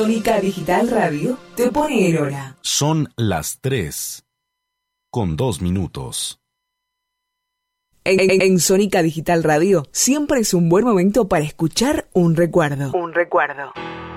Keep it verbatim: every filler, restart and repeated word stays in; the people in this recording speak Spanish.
Sónica Digital Radio te pone en hora. Son las tres con dos minutos. En, en, en Sónica Digital Radio siempre es un buen momento para escuchar un recuerdo. Un recuerdo.